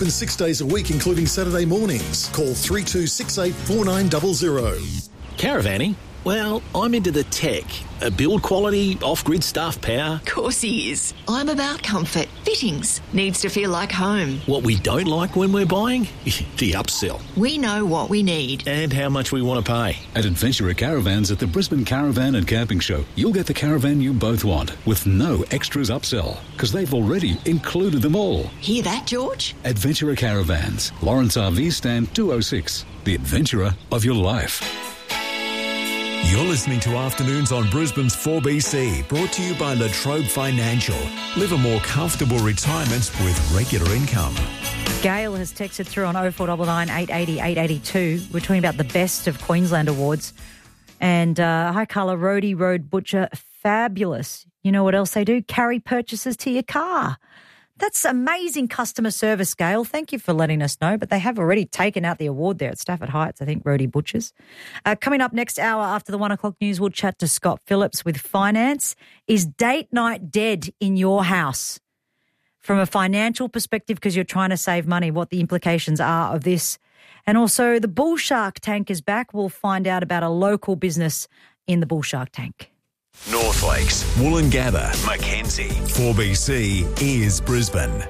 Open 6 days a week, including Saturday mornings. Call 3268 4900. Caravanning? Well, I'm into the tech. Build quality, off-grid staff power. Of course he is. I'm about comfort. Fittings. Needs to feel like home. What we don't like when we're buying? The upsell. We know what we need. And how much we want to pay. At Adventurer Caravans at the Brisbane Caravan and Camping Show, you'll get the caravan you both want with no extras upsell because they've already included them all. Hear that, George? Adventurer Caravans, Lawrence RV Stand 206. The adventurer of your life. You're listening to Afternoons on Brisbane's 4BC, brought to you by La Trobe Financial. Live a more comfortable retirement with regular income. Gail has texted through on 0499 880 882. We're talking about the Best of Queensland awards. And High Colour Roadie Road Butcher, fabulous. You know what else they do? Carry purchases to your car. That's amazing customer service, Gail. Thank you for letting us know. But they have already taken out the award there at Stafford Heights, I think, Roadie Butchers. Coming up next hour after the 1 o'clock news, we'll chat to Scott Phillips with finance. Is date night dead in your house? From a financial perspective, because you're trying to save money, what the implications are of this. And also the Bull Shark Tank is back. We'll find out about a local business in the Bull Shark Tank. North Lakes, Woolloongabba, Mackenzie. 4BC is Brisbane.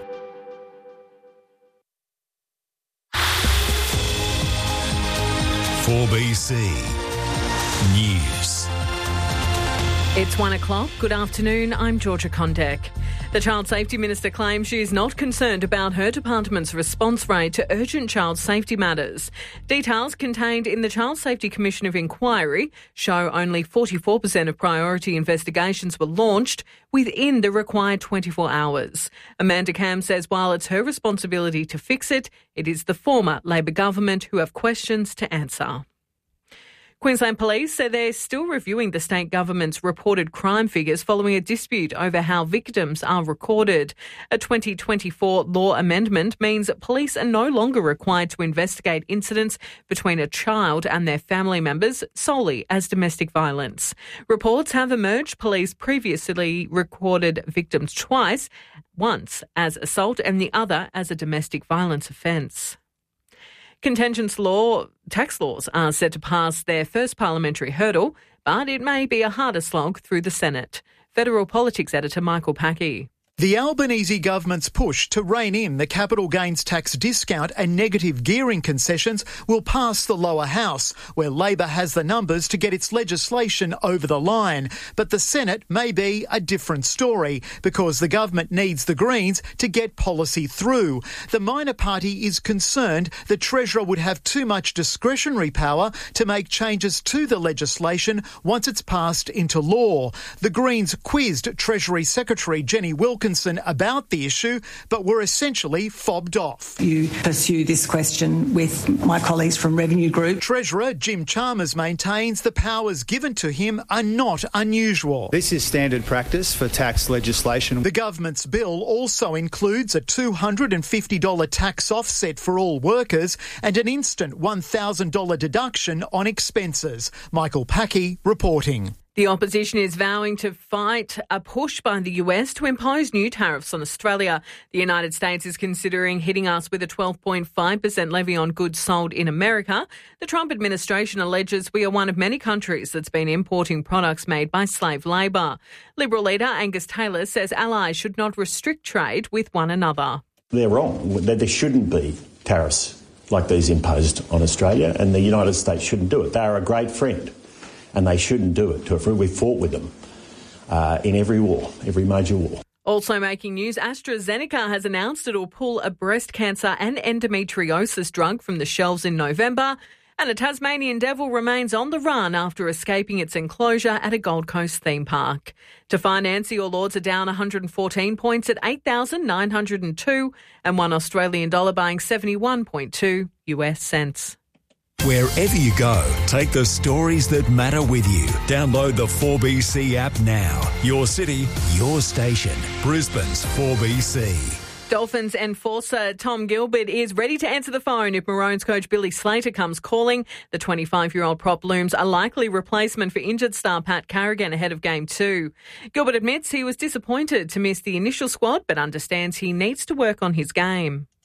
"4BC News." It's 1 o'clock. Good afternoon. I'm Georgia Kondek. The Child Safety Minister claims she is not concerned about her department's response rate to urgent child safety matters. Details contained in the Child Safety Commission of Inquiry show only 44% of priority investigations were launched within the required 24 hours. Amanda Cam says while it's her responsibility to fix it, it is the former Labor government who have questions to answer. Queensland Police say they're still reviewing the state government's reported crime figures following a dispute over how victims are recorded. A 2024 law amendment means police are no longer required to investigate incidents between a child and their family members solely as domestic violence. Reports have emerged police previously recorded victims twice, once as assault and the other as a domestic violence offence. Contingent tax laws are set to pass their first parliamentary hurdle, but it may be a harder slog through the Senate. Federal Politics Editor Michael Packey. The Albanese government's push to rein in the capital gains tax discount and negative gearing concessions will pass the lower house, where Labor has the numbers to get its legislation over the line. But the Senate may be a different story because the government needs the Greens to get policy through. The minor party is concerned the Treasurer would have too much discretionary power to make changes to the legislation once it's passed into law. The Greens quizzed Treasury Secretary Jenny Wilkinson about the issue, but were essentially fobbed off. You pursue this question with my colleagues from Revenue Group. Treasurer Jim Chalmers maintains the powers given to him are not unusual. This is standard practice for tax legislation. The government's bill also includes a $250 tax offset for all workers and an instant $1,000 deduction on expenses. Michael Packey reporting. The opposition is vowing to fight a push by the US to impose new tariffs on Australia. The United States is considering hitting us with a 12.5% levy on goods sold in America. The Trump administration alleges we are one of many countries that's been importing products made by slave labour. Liberal leader Angus Taylor says allies should not restrict trade with one another. They're wrong. There shouldn't be tariffs like these imposed on Australia, and the United States shouldn't do it. They are a great friend. And they shouldn't do it. We fought with them in every war, every major war. Also making news, AstraZeneca has announced it will pull a breast cancer and endometriosis drug from the shelves in November. And a Tasmanian devil remains on the run after escaping its enclosure at a Gold Coast theme park. To finance, the All Ords are down 114 points at 8,902 and $1 Australian dollar buying 71.2 US cents. Wherever you go, take the stories that matter with you. Download the 4BC app now. Your city, your station. Brisbane's 4BC. Dolphins enforcer Tom Gilbert is ready to answer the phone if Maroons coach Billy Slater comes calling. The 25-year-old prop looms a likely replacement for injured star Pat Carrigan ahead of Game 2. Gilbert admits he was disappointed to miss the initial squad but understands he needs to work on his game.